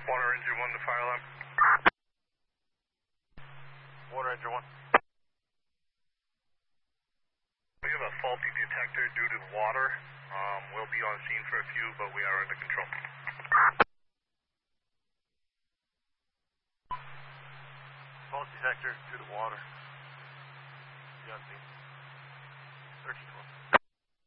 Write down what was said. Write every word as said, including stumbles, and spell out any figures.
Water engine one to fire alarm. Water engine one. We have a faulty detector due to the water. Um, we'll be on scene for a few, but we are under control. Fault detector due to water. Be on scene. thirteen twelve.